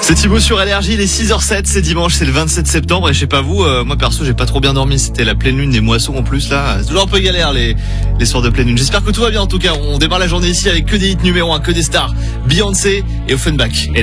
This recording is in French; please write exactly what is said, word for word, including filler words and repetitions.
C'est Thibaut sur L R J, il est six heures sept, c'est dimanche, c'est le vingt-sept septembre et je sais pas vous, euh, moi perso j'ai pas trop bien dormi, c'était la pleine lune des moissons en plus là, c'est toujours un peu galère les, les soirs de pleine lune. J'espère que tout va bien en tout cas, on démarre la journée ici avec que des hits numéro un, que des stars, Beyoncé et Offenbach.